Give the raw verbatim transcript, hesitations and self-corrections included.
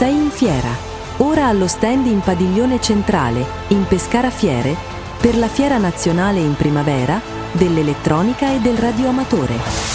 Sei in fiera. Ora allo stand in Padiglione Centrale, in Pescara Fiere, per la Fiera Nazionale in Primavera dell'Elettronica e del Radioamatore.